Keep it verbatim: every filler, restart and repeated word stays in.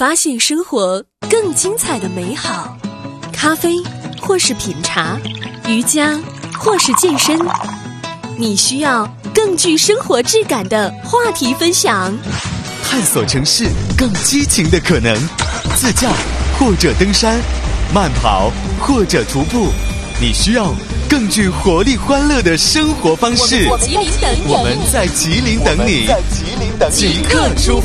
发现生活更精彩的美好。咖啡或是品茶，瑜伽或是健身，你需要更具生活质感的话题分享。 探索城市更激情的可能，自驾或者登山，慢跑或者徒步，你需要更具活力欢乐的生活方式。 我们在吉林等你， 我们在吉林等你， 在吉林等你， 即刻出发。